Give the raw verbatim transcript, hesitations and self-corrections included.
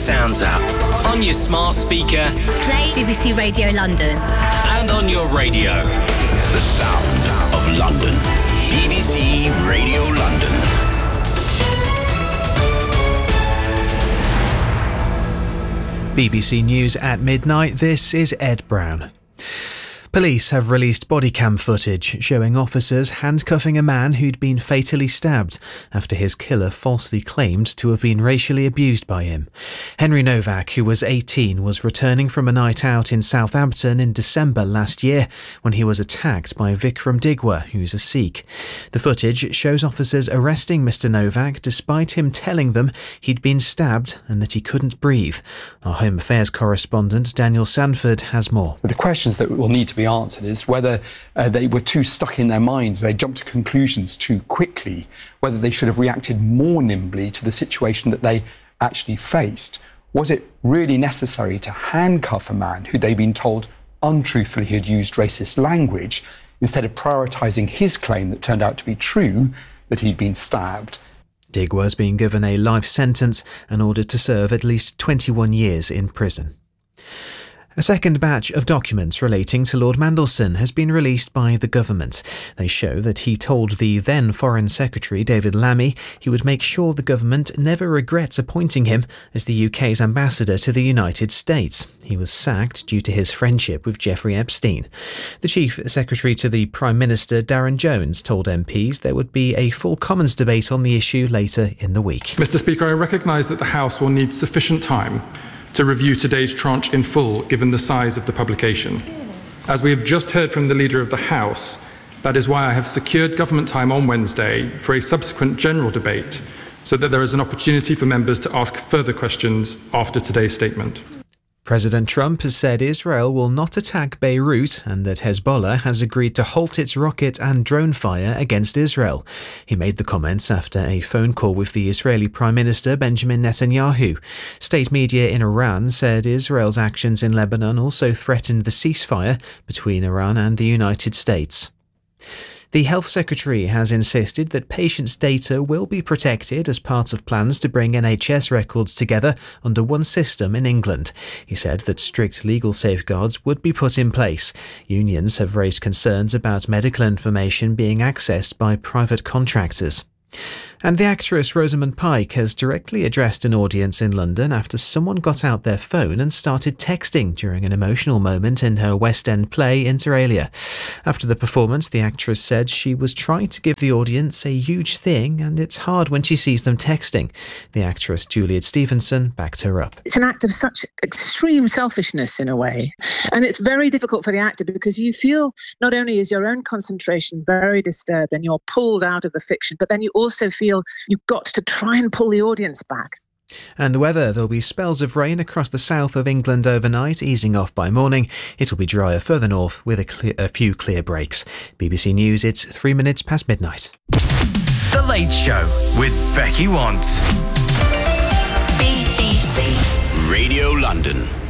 Sounds app, on your smart speaker, play B B C Radio London, and on your radio. The sound of London. B B C Radio London. B B C News at midnight. This is Ed Brown. Police have released body cam footage showing officers handcuffing a man who'd been fatally stabbed after his killer falsely claimed to have been racially abused by him. Henry Novak, who was eighteen, was returning from a night out in Southampton in December last year when he was attacked by Vikram Digwa, who's a Sikh. The footage shows officers arresting Mister Novak despite him telling them he'd been stabbed and that he couldn't breathe. Our Home Affairs correspondent Daniel Sanford has more. The questions that will need to be answered is whether uh, they were too stuck in their minds, they jumped to conclusions too quickly, whether they should have reacted more nimbly to the situation that they actually faced. Was it really necessary to handcuff a man who they'd been told untruthfully had used racist language instead of prioritising his claim that turned out to be true, that he'd been stabbed? Digwa's been given a life sentence and ordered to serve at least twenty-one years in prison. A second batch of documents relating to Lord Mandelson has been released by the government. They show that he told the then Foreign Secretary David Lammy he would make sure the government never regrets appointing him as the U K's ambassador to the United States. He was sacked due to his friendship with Jeffrey Epstein. The Chief Secretary to the Prime Minister, Darren Jones, told M Ps there would be a full Commons debate on the issue later in the week. Mister Speaker, I recognise that the House will need sufficient time to review today's tranche in full, given the size of the publication. As we have just heard from the Leader of the House, that is why I have secured government time on Wednesday for a subsequent general debate, so that there is an opportunity for members to ask further questions after today's statement. President Trump has said Israel will not attack Beirut and that Hezbollah has agreed to halt its rocket and drone fire against Israel. He made the comments after a phone call with the Israeli Prime Minister Benjamin Netanyahu. State media in Iran said Israel's actions in Lebanon also threatened the ceasefire between Iran and the United States. The Health Secretary has insisted that patients' data will be protected as part of plans to bring N H S records together under one system in England. He said that strict legal safeguards would be put in place. Unions have raised concerns about medical information being accessed by private contractors. And the actress Rosamund Pike has directly addressed an audience in London after someone got out their phone and started texting during an emotional moment in her West End play Inter Alia. After the performance, the actress said she was trying to give the audience a huge thing and it's hard when she sees them texting. The actress Juliet Stevenson backed her up. It's an act of such extreme selfishness in a way. And it's very difficult for the actor because you feel not only is your own concentration very disturbed and you're pulled out of the fiction, but then you also feel you've got to try and pull the audience back. And the weather, there'll be spells of rain across the south of England overnight, easing off by morning. It'll be drier further north with a, clear, a few clear breaks. B B C News, it's three minutes past midnight. The Late Show with Becky Want. B B C Radio London.